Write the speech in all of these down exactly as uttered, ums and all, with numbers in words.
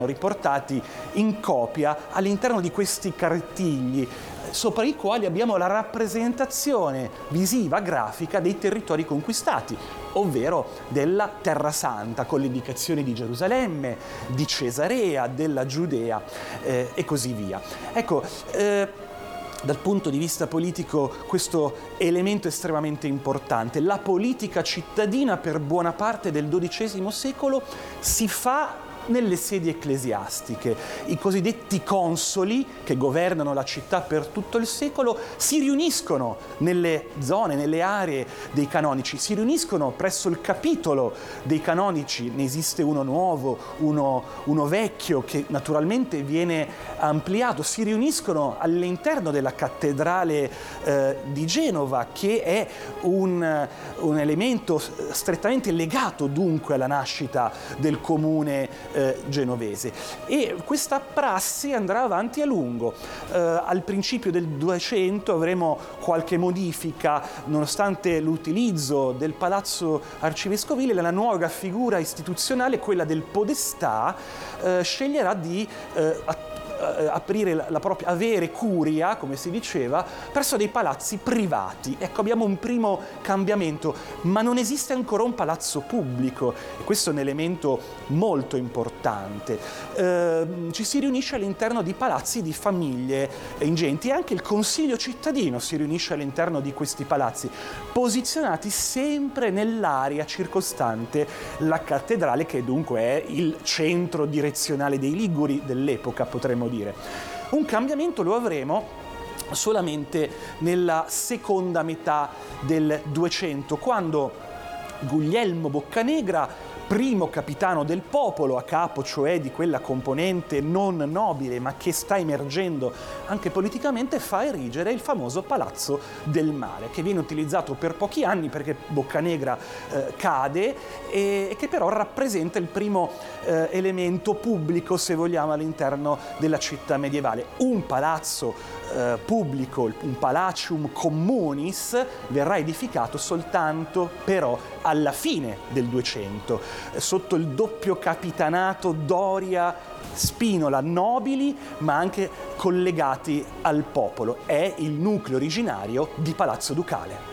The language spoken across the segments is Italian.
riportati in copia all'interno di questi cartigli, sopra i quali abbiamo la rappresentazione visiva, grafica dei territori conquistati, ovvero della Terra Santa, con le indicazioni di Gerusalemme, di Cesarea, della Giudea eh, e così via. Ecco, eh, dal punto di vista politico questo elemento estremamente importante. La politica cittadina per buona parte del dodicesimo secolo si fa nelle sedi ecclesiastiche. I cosiddetti consoli, che governano la città per tutto il secolo, si riuniscono nelle zone, nelle aree dei canonici, si riuniscono presso il capitolo dei canonici. Ne esiste uno nuovo, uno, uno vecchio, che naturalmente viene ampliato. Si riuniscono all'interno della cattedrale eh, di Genova, che è un, un elemento strettamente legato dunque alla nascita del comune Eh, genovese, e questa prassi andrà avanti a lungo. Eh, al principio del Duecento avremo qualche modifica, nonostante l'utilizzo del palazzo arcivescovile. La nuova figura istituzionale, quella del podestà, eh, sceglierà di eh, aprire la propria, avere curia, come si diceva, presso dei palazzi privati. Ecco, abbiamo un primo cambiamento, ma non esiste ancora un palazzo pubblico, e questo è un elemento molto importante. Eh, ci si riunisce all'interno di palazzi di famiglie ingenti, e anche il Consiglio cittadino si riunisce all'interno di questi palazzi, posizionati sempre nell'area circostante la cattedrale, che dunque è il centro direzionale dei Liguri dell'epoca, potremmo dire. Un cambiamento lo avremo solamente nella seconda metà del Duecento, quando Guglielmo Boccanegra, primo capitano del popolo, a capo cioè di quella componente non nobile ma che sta emergendo anche politicamente, fa erigere il famoso Palazzo del Mare, che viene utilizzato per pochi anni perché Boccanegra eh, cade, e, e che però rappresenta il primo eh, elemento pubblico, se vogliamo, all'interno della città medievale. Un palazzo eh, pubblico, un Palacium Communis, verrà edificato soltanto però alla fine del Duecento, sotto il doppio capitanato Doria-Spinola, nobili ma anche collegati al popolo. È il nucleo originario di Palazzo Ducale.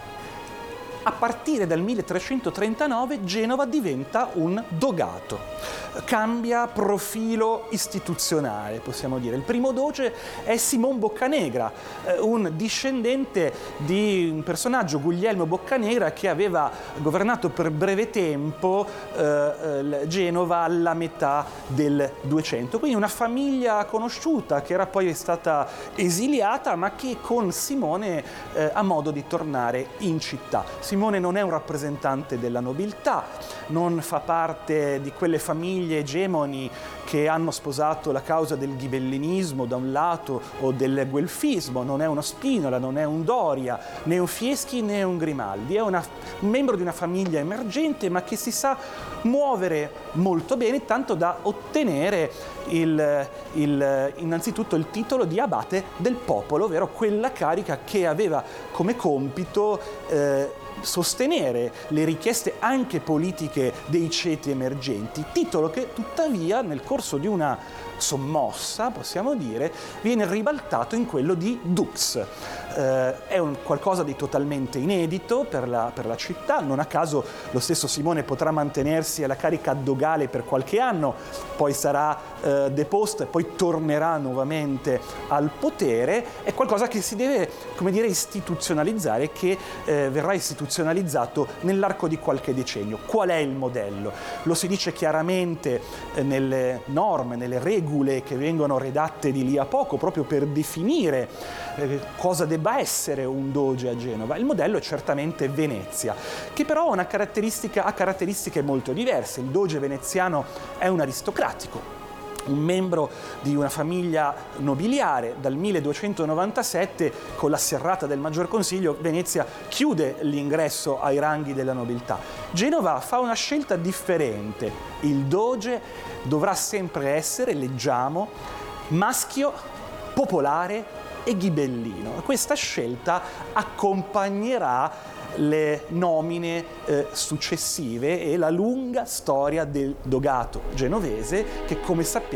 A partire dal milletrecentotrentanove Genova diventa un dogato, cambia profilo istituzionale, possiamo dire. Il primo doge è Simon Boccanegra, un discendente di un personaggio, Guglielmo Boccanegra, che aveva governato per breve tempo eh, Genova alla metà del Duecento. Quindi una famiglia conosciuta, che era poi stata esiliata, ma che con Simone eh, ha modo di tornare in città. Simone non è un rappresentante della nobiltà, non fa parte di quelle famiglie egemoni che hanno sposato la causa del ghibellinismo da un lato o del guelfismo, non è uno Spinola, non è un Doria, né un Fieschi né un Grimaldi, è una, un membro di una famiglia emergente ma che si sa muovere molto bene, tanto da ottenere il, il, innanzitutto il titolo di abate del popolo, ovvero quella carica che aveva come compito eh, sostenere le richieste anche politiche dei ceti emergenti, titolo che tuttavia nel corso di una sommossa, possiamo dire, viene ribaltato in quello di dux. Eh, è un qualcosa di totalmente inedito per la, per la città. Non a caso lo stesso Simone potrà mantenersi alla carica dogale per qualche anno, poi sarà eh, deposto e poi tornerà nuovamente al potere. È qualcosa che si deve, come dire, istituzionalizzare, che eh, verrà istituzionalizzato nell'arco di qualche decennio. Qual è il modello? Lo si dice chiaramente eh, nelle norme, nelle regole che vengono redatte di lì a poco, proprio per definire eh, cosa debba essere un doge a Genova. Il modello è certamente Venezia, che però ha, una caratteristica, ha caratteristiche molto diverse. Il doge veneziano è un aristocratico, un membro di una famiglia nobiliare. Dal milleduecentonovantasette, con la serrata del Maggior Consiglio, Venezia chiude l'ingresso ai ranghi della nobiltà. Genova fa una scelta differente. Il doge dovrà sempre essere, leggiamo, maschio, popolare e ghibellino. Questa scelta accompagnerà le nomine eh, successive e la lunga storia del dogato genovese che, come sappiamo,